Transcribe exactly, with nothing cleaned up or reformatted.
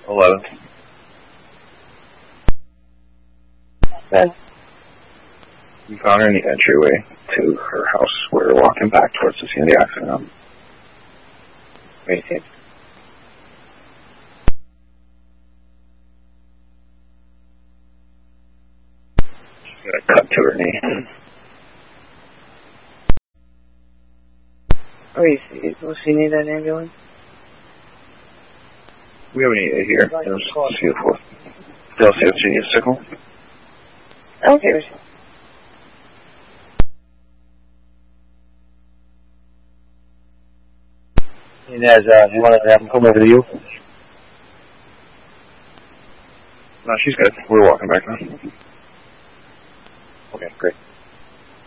eleven. Then, We found her in the entryway to her house. We're walking back towards the scene of the accident. eighteen. Cut to her knee. Oh, you see, will she need an ambulance? We have an E A here. There's C F O. They'll see if she needs a signal. Okay, we should. Inez, uh, you want to have them come over to you? No, she's good. We're walking back now. Okay, great.